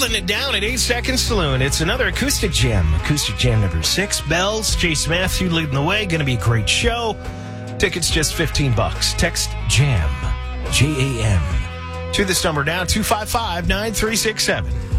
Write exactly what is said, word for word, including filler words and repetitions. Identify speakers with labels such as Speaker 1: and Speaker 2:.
Speaker 1: holding it down at eight Second Saloon. It's another Acoustic Jam. Acoustic Jam number six. Bells, Chase Matthew leading the way. Going to be a great show. Tickets just fifteen bucks. Text JAM, J A M, to this number now, two five five, nine three six seven.